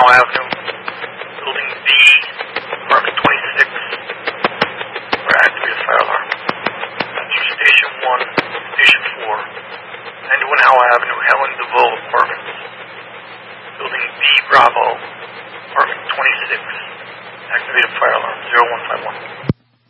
Howe Avenue, Building B, Apartment 26, for activated fire alarm. That's your Station 1, Station 4, 91 Howe Avenue, Helen DeVoe Apartments, Building B, Bravo, Apartment 26, activated fire alarm 0151.